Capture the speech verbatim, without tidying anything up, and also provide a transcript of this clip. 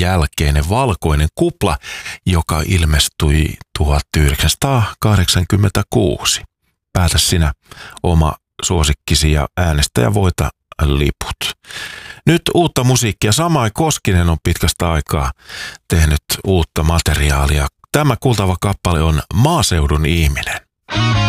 jälkeinen valkoinen kupla, joka ilmestyi tuhatyhdeksänsataakahdeksankymmentäkuusi. Päätä sinä oma suosikkisi ja äänestäjä voita liput. Nyt uutta musiikkia. Samai Koskinen on pitkästä aikaa tehnyt uutta materiaalia. Tämä kuultava kappale on Maaseudun ihminen.